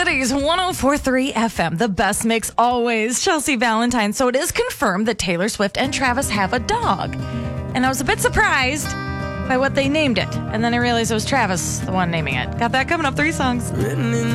City's 104.3 FM, the best mix always. Chelsea Valentine. So it is confirmed that Taylor Swift and Travis have a dog. And I was a bit surprised by what they named it. And then I realized it was Travis, the one naming it. Got that coming up. 3 songs. Written in